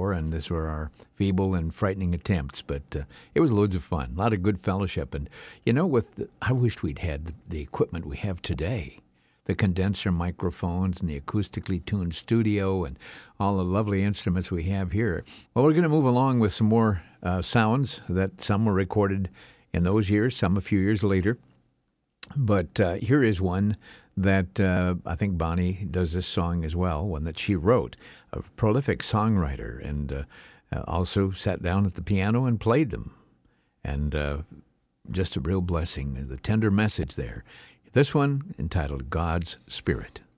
before, and these were our feeble and frightening attempts. But it was loads of fun, a lot of good fellowship. And, I wished we'd had the equipment we have today, the condenser microphones and the acoustically tuned studio and all the lovely instruments we have here. Well, we're going to move along with some more sounds that some were recorded in those years, some a few years later. But here is one that I think Bonnie does this song as well, one that she wrote, a prolific songwriter, and also sat down at the piano and played them. And just a real blessing, the tender message there. This one entitled God's Spirit.